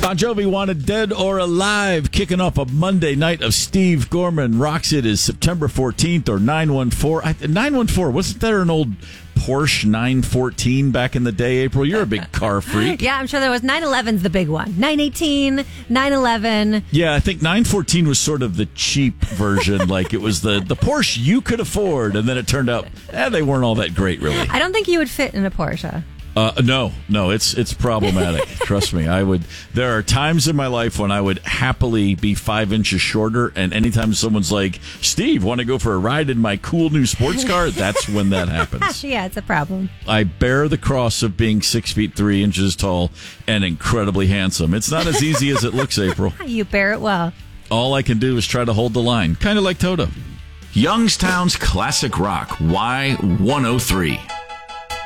Bon Jovi wanted Dead or Alive, kicking off a Monday night of Steve Gorman. Rocks It is September 14th or 914. 914, wasn't there an old Porsche 914 back in the day, April? You're a big car freak. Yeah, I'm sure there was. 911's the big one. 918, 911. Yeah, I think 914 was sort of the cheap version. Like it was the Porsche you could afford, and then it turned out they weren't all that great, really. I don't think you would fit in a Porsche. No, it's problematic. Trust me, I would. There are times in my life when I would happily be 5 inches shorter, and anytime someone's like, "Steve, want to go for a ride in my cool new sports car?" That's when that happens. Yeah, it's a problem. I bear the cross of being 6 feet 3 inches tall and incredibly handsome. It's not as easy as it looks, April. You bear it well. All I can do is try to hold the line, kind of like Toto. Youngstown's Classic Rock, Y103.